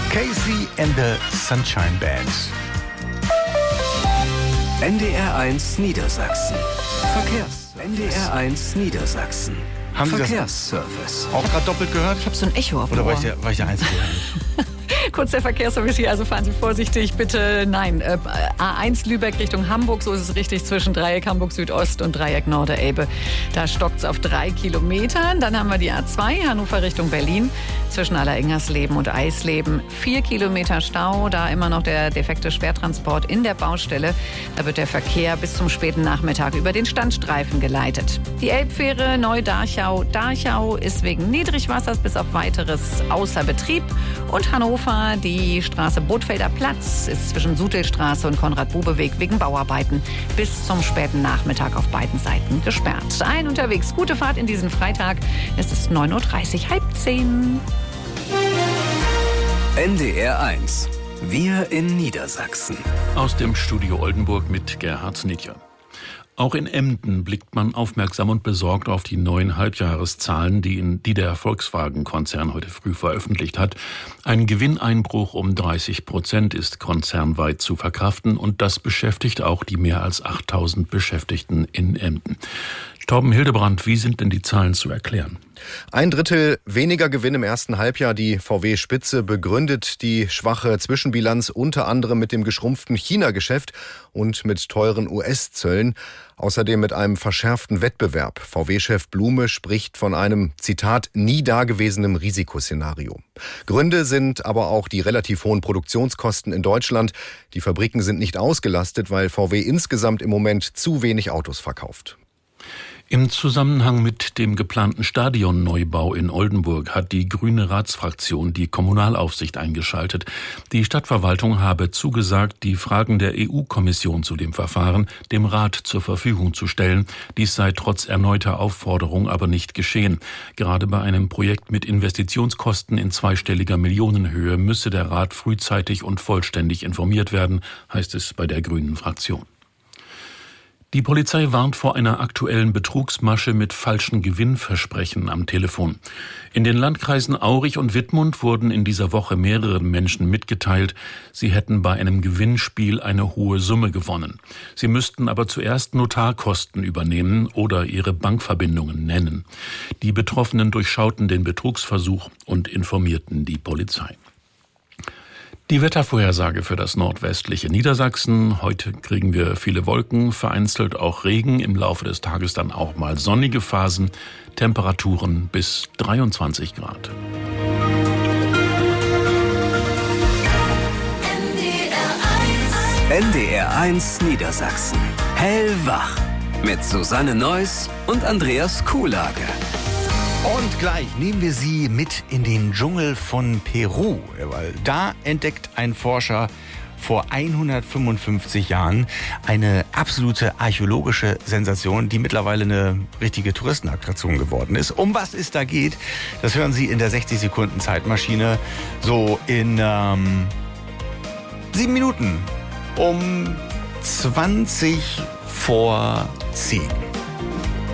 Casey and the Sunshine Band. NDR1 Niedersachsen. NDR1 Niedersachsen. Haben Sie das Verkehrsservice. auch gerade doppelt gehört? Ich habe so ein Echo auf dem Oder war Ohr. ich der Einzige? Kurz der Verkehrsservice hier, also fahren Sie vorsichtig, bitte. Nein, A1 Lübeck Richtung Hamburg, so ist es richtig, zwischen Dreieck Hamburg Südost und Dreieck Norderelbe. Da stockt es auf 3 Kilometern. Dann haben wir die A2 Hannover Richtung Berlin, zwischen Allerengersleben und Eisleben. 4 Kilometer Stau, da immer noch der defekte Schwertransport in der Baustelle. Da wird der Verkehr bis zum späten Nachmittag über den Standstreifen geleitet. Die Elbfähre Neu-Darchau. Darchau ist wegen Niedrigwassers bis auf weiteres außer Betrieb. Und Hannover, die Straße Bothfelder Platz, ist zwischen Sutelstraße und Konrad-Bube-Weg wegen Bauarbeiten bis zum späten Nachmittag auf beiden Seiten gesperrt. Ein unterwegs, gute Fahrt in diesen Freitag. Es ist 9.30 Uhr, halb 10. NDR1. Wir in Niedersachsen. Aus dem Studio Oldenburg mit Gerhard Snitcher. Auch in Emden blickt man aufmerksam und besorgt auf die neuen Halbjahreszahlen, die der Volkswagen-Konzern heute früh veröffentlicht hat. Ein Gewinneinbruch um 30% ist konzernweit zu verkraften und das beschäftigt auch die mehr als 8.000 Beschäftigten in Emden. Torben Hildebrand, wie sind denn die Zahlen zu erklären? 1/3 weniger Gewinn im ersten Halbjahr. Die VW-Spitze begründet die schwache Zwischenbilanz unter anderem mit dem geschrumpften China-Geschäft und mit teuren US-Zöllen. Außerdem mit einem verschärften Wettbewerb. VW-Chef Blume spricht von einem, Zitat, nie dagewesenem Risikoszenario. Gründe sind aber auch die relativ hohen Produktionskosten in Deutschland. Die Fabriken sind nicht ausgelastet, weil VW insgesamt im Moment zu wenig Autos verkauft. Im Zusammenhang mit dem geplanten Stadionneubau in Oldenburg hat die grüne Ratsfraktion die Kommunalaufsicht eingeschaltet. Die Stadtverwaltung habe zugesagt, die Fragen der EU-Kommission zu dem Verfahren dem Rat zur Verfügung zu stellen. Dies sei trotz erneuter Aufforderung aber nicht geschehen. Gerade bei einem Projekt mit Investitionskosten in zweistelliger Millionenhöhe müsse der Rat frühzeitig und vollständig informiert werden, heißt es bei der grünen Fraktion. Die Polizei warnt vor einer aktuellen Betrugsmasche mit falschen Gewinnversprechen am Telefon. In den Landkreisen Aurich und Wittmund wurden in dieser Woche mehreren Menschen mitgeteilt, sie hätten bei einem Gewinnspiel eine hohe Summe gewonnen. Sie müssten aber zuerst Notarkosten übernehmen oder ihre Bankverbindungen nennen. Die Betroffenen durchschauten den Betrugsversuch und informierten die Polizei. Die Wettervorhersage für das nordwestliche Niedersachsen. Heute kriegen wir viele Wolken, vereinzelt auch Regen, im Laufe des Tages dann auch mal sonnige Phasen, Temperaturen bis 23 Grad. NDR1 Niedersachsen. Hellwach. Mit Susanne Neuss und Andreas Kuhlage. Und gleich nehmen wir Sie mit in den Dschungel von Peru, weil da entdeckt ein Forscher vor 155 Jahren eine absolute archäologische Sensation, die mittlerweile eine richtige Touristenattraktion geworden ist. Um was es da geht, das hören Sie in der 60-Sekunden-Zeitmaschine so in 7 Minuten um 20 vor 10.